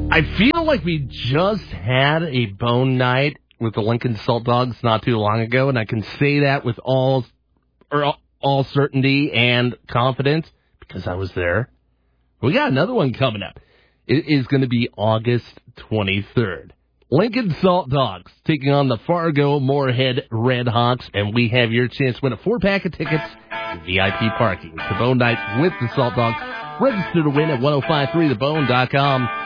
I feel like we just had a bone night with the Lincoln Salt Dogs not too long ago, and I can say that with all certainty and confidence because I was there. We got another one coming up. It is going to be August 23rd. Lincoln Salt Dogs taking on the Fargo Moorhead Red Hawks, and we have your chance to win a 4-pack of tickets and VIP parking. The Bone Night with the Salt Dogs. Register to win at 1053thebone.com.